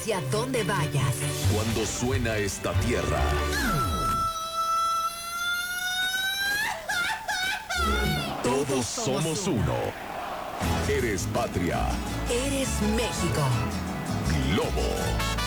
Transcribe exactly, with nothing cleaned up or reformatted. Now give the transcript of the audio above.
Hacia donde vayas. Cuando suena esta tierra, todos somos uno. Eres patria. Eres México. Globo.